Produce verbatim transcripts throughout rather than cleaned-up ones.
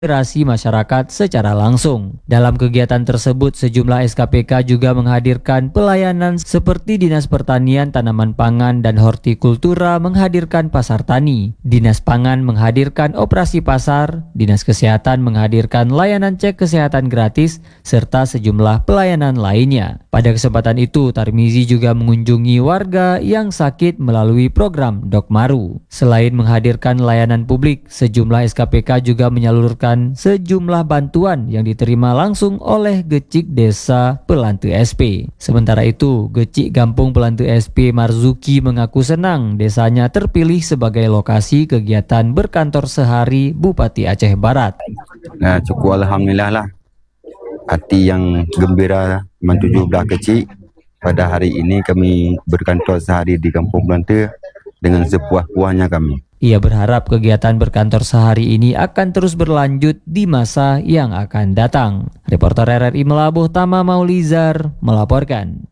aspirasi masyarakat secara langsung. Dalam kegiatan tersebut, sejumlah S K P K juga menghadirkan pelayanan seperti Dinas Pertanian, Tanaman Pangan, dan Hortikultura menghadirkan pasar tani. Dinas Pangan menghadirkan operasi pasar, Dinas Kesehatan menghadirkan layanan cek kesehatan gratis, serta sejumlah pelayanan lainnya. Pada kesempatan itu, Tarmizi juga mengunjungi warga yang sakit melalui program Dokmaru. Selain menghadirkan layanan publik, sejumlah S K P K juga menyalurkan sejumlah bantuan yang diterima langsung oleh Gecik Desa Pelantu S P. Sementara itu, Gecik Gampung Pelantu S P Marzuki mengaku senang desanya terpilih sebagai lokasi kegiatan berkantor sehari Bupati Aceh Barat. Nah, cukup alhamdulillah lah. Hati yang gembira mentuju belah kecil. Pada hari ini kami berkantor sehari di Kampung Pelantu dengan sepuas-puasnya kami. Ia berharap kegiatan berkantor sehari ini akan terus berlanjut di masa yang akan datang. Reporter R R I Melabuh Tama Maulizar melaporkan.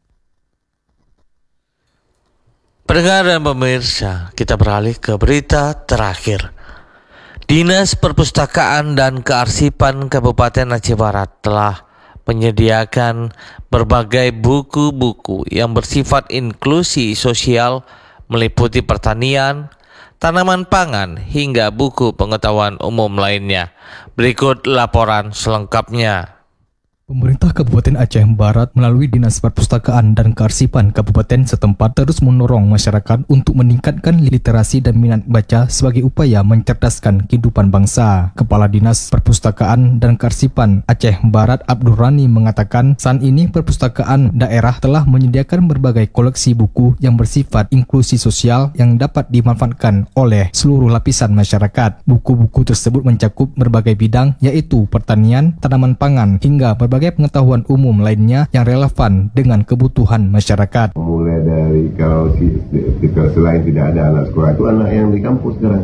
Pendengar dan pemirsa, kita beralih ke berita terakhir. Dinas Perpustakaan dan Kearsipan Kabupaten Aceh Barat telah menyediakan berbagai buku-buku yang bersifat inklusi sosial meliputi pertanian, tanaman pangan, hingga buku pengetahuan umum lainnya. Berikut laporan selengkapnya. Pemerintah Kabupaten Aceh Barat melalui Dinas Perpustakaan dan Kearsipan Kabupaten setempat terus mendorong masyarakat untuk meningkatkan literasi dan minat baca sebagai upaya mencerdaskan kehidupan bangsa. Kepala Dinas Perpustakaan dan Kearsipan Aceh Barat Abdul Rani mengatakan saat ini perpustakaan daerah telah menyediakan berbagai koleksi buku yang bersifat inklusi sosial yang dapat dimanfaatkan oleh seluruh lapisan masyarakat. Buku-buku tersebut mencakup berbagai bidang yaitu pertanian, tanaman pangan, hingga berbagai pengetahuan umum lainnya yang relevan dengan kebutuhan masyarakat. Mulai dari kalau ketika selain tidak ada anak sekolah itu anak yang di kampus sekarang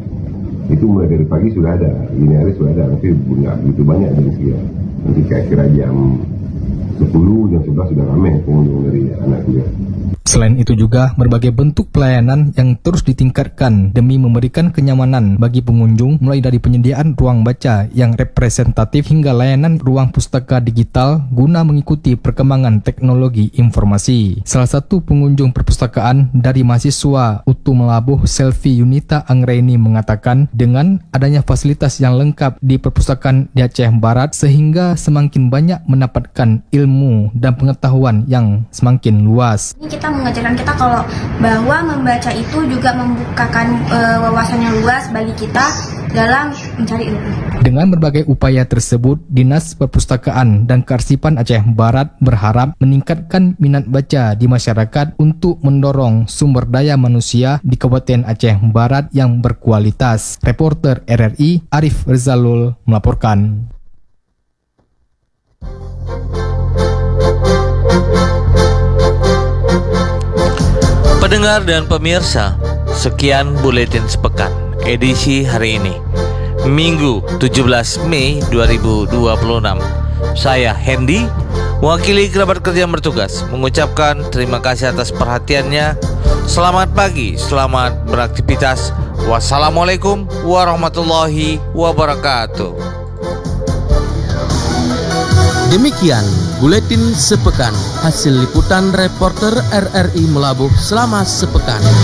itu mulai dari pagi sudah ada, ini hari sudah ada, nanti nggak begitu banyak dari siang. Nanti kira-kira jam sepuluh, jam sebelas sudah ramai pengunjung dari anak kuliah. Selain itu juga berbagai bentuk pelayanan yang terus ditingkatkan demi memberikan kenyamanan bagi pengunjung, mulai dari penyediaan ruang baca yang representatif hingga layanan ruang pustaka digital guna mengikuti perkembangan teknologi informasi. Salah satu pengunjung perpustakaan dari mahasiswa U T U Melabuh, Selvi Yunita Anggreni mengatakan dengan adanya fasilitas yang lengkap di perpustakaan di Aceh Barat sehingga semakin banyak mendapatkan ilmu dan pengetahuan yang semakin luas. Ini kita mengajarkan kita kalau bahwa membaca itu juga membukakan e, wawasan yang luas bagi kita dalam mencari ilmu. Dengan berbagai upaya tersebut, Dinas Perpustakaan dan Kearsipan Aceh Barat berharap meningkatkan minat baca di masyarakat untuk mendorong sumber daya manusia di Kabupaten Aceh Barat yang berkualitas. Reporter R R I Arif Rizalul melaporkan. Pendengar dan pemirsa, sekian buletin sepekan edisi hari ini, Minggu tujuh belas Mei dua ribu dua puluh enam. Saya Hendy, wakili kerabat kerja yang bertugas, mengucapkan terima kasih atas perhatiannya. Selamat pagi, selamat beraktivitas. Wassalamualaikum warahmatullahi wabarakatuh. Demikian buletin sepekan hasil liputan reporter R R I Melabuh selama sepekan.